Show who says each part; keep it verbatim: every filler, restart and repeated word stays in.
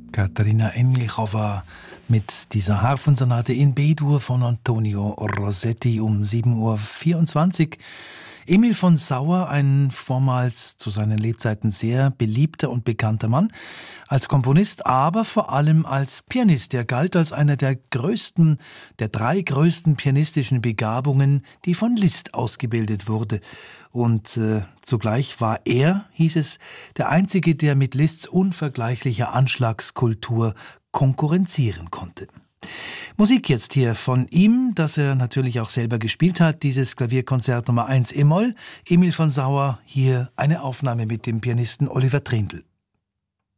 Speaker 1: Katharina Emlichova mit dieser Harfensonate in B-Dur von Antonio Rossetti um sieben Uhr vierundzwanzig. Emil von Sauer, ein vormals zu seinen Lebzeiten sehr beliebter und bekannter Mann, als Komponist, aber vor allem als Pianist. Er galt als einer der größten, der drei größten pianistischen Begabungen, die von Liszt ausgebildet wurde. Und äh, zugleich war er, hieß es, der Einzige, der mit Liszts unvergleichlicher Anschlagskultur konkurrenzieren konnte. Musik jetzt hier von ihm, das er natürlich auch selber gespielt hat, dieses Klavierkonzert Nummer eins e-Moll. Emil von Sauer, hier eine Aufnahme mit dem Pianisten Oliver Trindl.